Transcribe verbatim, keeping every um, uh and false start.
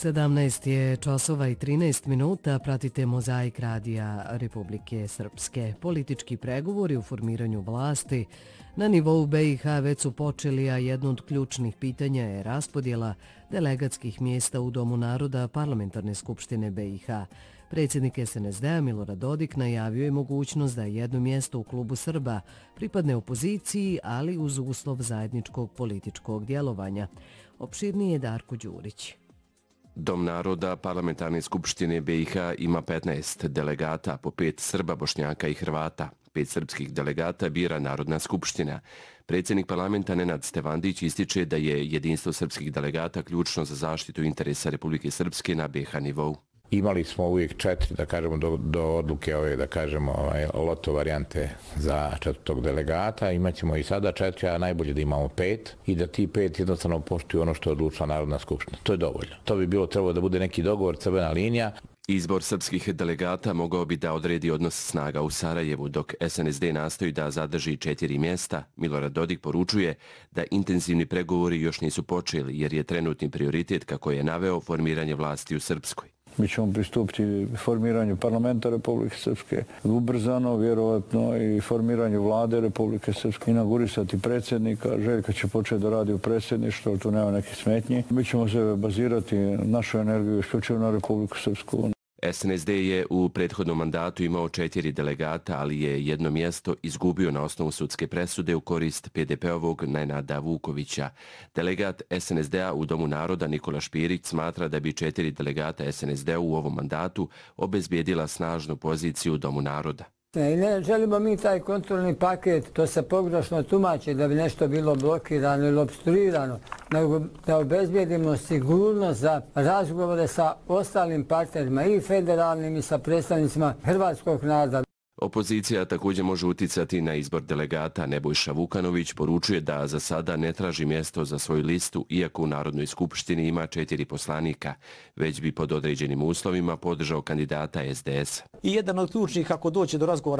sedamnaest je časova i trinaest minuta, pratite Mozaik radija Republike Srpske. Politički pregovori u formiranju vlasti na nivou B i H već su počeli, a jedno od ključnih pitanja je raspodjela delegatskih mjesta u Domu naroda Parlamentarne skupštine B i H. Predsjednik S N S D-a Milorad Dodik najavio je mogućnost da jedno mjesto u klubu Srba pripadne opoziciji, ali uz uslov zajedničkog političkog djelovanja. Opširnije je Darko Đurić. Dom naroda Parlamentarne skupštine B i H ima petnaest delegata, po pet Srba, Bošnjaka i Hrvata. Pet srpskih delegata bira Narodna skupština. Predsjednik parlamenta Nenad Stevandić ističe da je jedinstvo srpskih delegata ključno za zaštitu interesa Republike Srpske na B i H nivou. Imali smo uvijek četiri, da kažemo, do, do odluke ove, da kažemo, ovaj, loto varijante za četvrtog delegata. Imaćemo i sada četiri, a najbolje da imamo pet i da ti pet jednostavno poštuju ono što je odlučila Narodna skupština. To je dovoljno. To bi bilo trebalo da bude neki dogovor, crvena linija. Izbor srpskih delegata mogao bi da odredi odnos snaga u Sarajevu, dok S N S D nastoji da zadrži četiri mjesta. Milorad Dodik poručuje da intenzivni pregovori još nisu počeli, jer je trenutni prioritet, kako je naveo, formiranje vlasti u Srpskoj. Mi ćemo pristupiti formiranju parlamenta Republike Srpske, ubrzano, vjerovatno, i formiranju vlade Republike Srpske, inaugurisati predsjednika. Željka će početi da radi u predsjedništvu, tu nema nekih smetnji. Mi ćemo se bazirati našu energiju isključivo na Republiku Srpsku. S N S D je u prethodnom mandatu imao četiri delegata, ali je jedno mjesto izgubio na osnovu sudske presude u korist P D P-ovog Nenada Vukovića. Delegat S N S D-a u Domu naroda Nikola Špirić smatra da bi četiri delegata S N S D-a u ovom mandatu obezbijedila snažnu poziciju u Domu naroda. I ne želimo mi taj kontrolni paket, to se pogrešno tumači da bi nešto bilo blokirano ili obstruirano, nego da obezbijedimo sigurnost za razgovore sa ostalim partnerima i federalnim i sa predstavnicima hrvatskog naroda. Opozicija također može uticati na izbor delegata. Nebojša Vukanović poručuje da za sada ne traži mjesto za svoju listu, iako u Narodnoj skupštini ima četiri poslanika, već bi pod određenim uslovima podržao kandidata S D S. I jedan od ključnih, ako doće do razgovora